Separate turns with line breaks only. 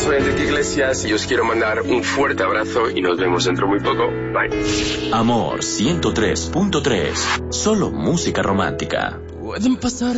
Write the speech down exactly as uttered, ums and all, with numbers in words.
soy Enrique Iglesias y os quiero mandar un fuerte abrazo y nos vemos dentro muy poco. Bye.
Amor ciento tres punto tres. Solo música romántica.
Pueden pasar